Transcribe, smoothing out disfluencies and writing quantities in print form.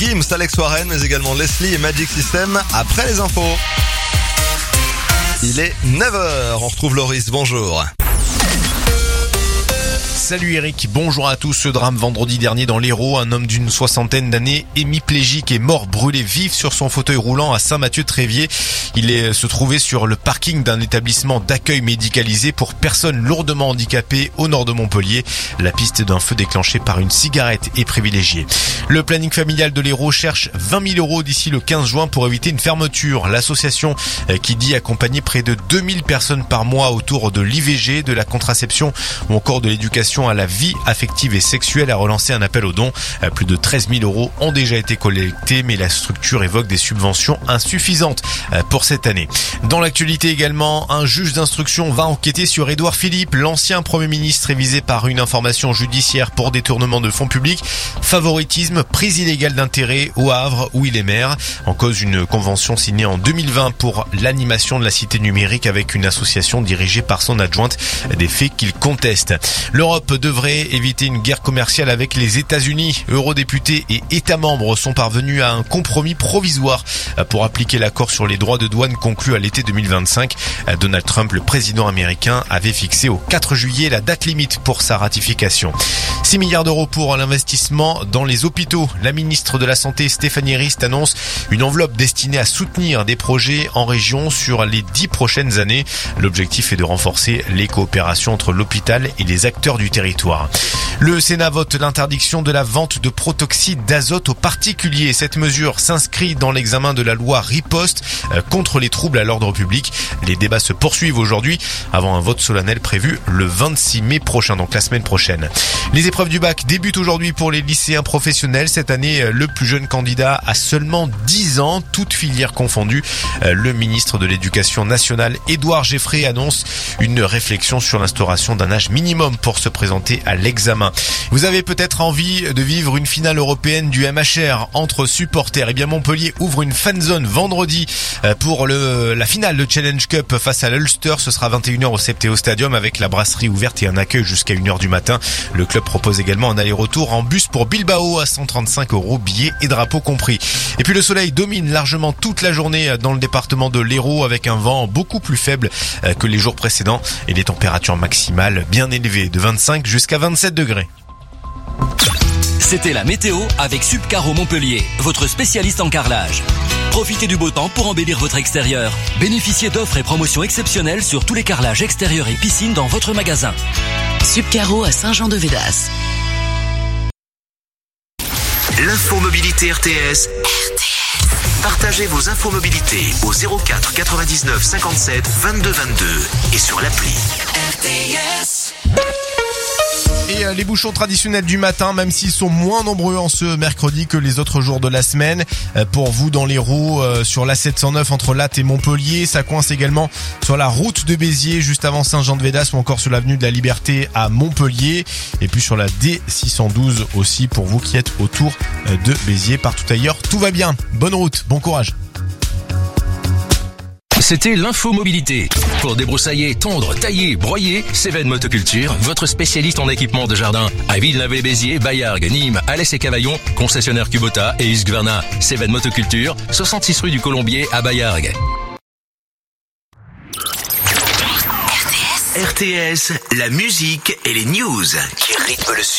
Gims, Alex Warren, mais également Leslie et Magic System après les infos. Il est 9h, on retrouve Loris, bonjour. Salut Eric, bonjour à tous. Ce drame vendredi dernier dans l'Hérault, un homme d'une soixantaine d'années, hémiplégique, est mort brûlé vif sur son fauteuil roulant à Saint-Mathieu-Tréviers. Il se trouvait sur le parking d'un établissement d'accueil médicalisé pour personnes lourdement handicapées au nord de Montpellier. La piste d'un feu déclenché par une cigarette est privilégiée. Le planning familial de l'Hérault cherche 20 000 € d'ici le 15 juin pour éviter une fermeture. L'association qui dit accompagner près de 2000 personnes par mois autour de l'IVG, de la contraception ou encore de l'éducation à la vie affective et sexuelle a relancé un appel aux dons. Plus de 13 000 € ont déjà été collectés, mais la structure évoque des subventions insuffisantes pour cette année. Dans l'actualité également, un juge d'instruction va enquêter sur Édouard Philippe. L'ancien Premier ministre est visé par une information judiciaire pour détournement de fonds publics, favoritisme, prise illégale d'intérêt au Havre où il est maire. En cause, une convention signée en 2020 pour l'animation de la cité numérique avec une association dirigée par son adjointe, des faits qu'il conteste. L'Europe devrait éviter une guerre commerciale avec les États-Unis. Eurodéputés et États membres sont parvenus à un compromis provisoire pour appliquer l'accord sur les droits de douane conclu à l'été 2025. Donald Trump, le président américain, avait fixé au 4 juillet la date limite pour sa ratification. 6 milliards d'euros pour l'investissement dans les hôpitaux. La ministre de la Santé, Stéphanie Rist, annonce une enveloppe destinée à soutenir des projets en région sur les 10 prochaines années. L'objectif est de renforcer les coopérations entre l'hôpital et les acteurs du territoire. Le Sénat vote l'interdiction de la vente de protoxyde d'azote aux particuliers. Cette mesure s'inscrit dans l'examen de la loi Riposte contre les troubles à l'ordre public. Les débats se poursuivent aujourd'hui avant un vote solennel prévu le 26 mai prochain, donc la semaine prochaine. Les épreuves du bac débutent aujourd'hui pour les lycéens professionnels. Cette année, le plus jeune candidat a seulement 10 ans, toutes filières confondues. Le ministre de l'Éducation nationale, Édouard Geffray, annonce une réflexion sur l'instauration d'un âge minimum pour se présenter à l'examen. Vous avez peut-être envie de vivre une finale européenne du MHR entre supporters. Eh bien, Montpellier ouvre une fanzone vendredi pour la finale de Challenge Cup face à l'Ulster. Ce sera 21h au Septéo Stadium avec la brasserie ouverte et un accueil jusqu'à 1h du matin. Le club propose également un aller-retour en bus pour Bilbao à 135 €, billets et drapeaux compris. Et puis le soleil domine largement toute la journée dans le département de l'Hérault avec un vent beaucoup plus faible que les jours précédents et des températures maximales bien élevées de 25 jusqu'à 27 degrés. C'était la météo avec Subcaro Montpellier, votre spécialiste en carrelage. Profitez du beau temps pour embellir votre extérieur. Bénéficiez d'offres et promotions exceptionnelles sur tous les carrelages extérieurs et piscines dans votre magasin. Subcaro à Saint-Jean-de-Védas. L'infomobilité RTS. Partagez vos infomobilités au 04 99 57 22 22 et sur l'appli. RTS. Et les bouchons traditionnels du matin, même s'ils sont moins nombreux en ce mercredi que les autres jours de la semaine. Pour vous dans l'Hérault, sur la 709 entre Latte et Montpellier, ça coince également sur la route de Béziers juste avant Saint-Jean-de-Védas ou encore sur l'avenue de la Liberté à Montpellier. Et puis sur la D612 aussi pour vous qui êtes autour de Béziers. Partout ailleurs, tout va bien. Bonne route, bon courage. C'était l'infomobilité. Pour débroussailler, tondre, tailler, broyer, Cévennes Motoculture, votre spécialiste en équipement de jardin. À Villeneuve-les-Béziers, Baillargues, Nîmes, Alès et Cavaillon, concessionnaire Kubota et Husqvarna. Cévennes Motoculture, 66 rue du Colombier à Baillargues. RTS, la musique et les news qui rythment le sud.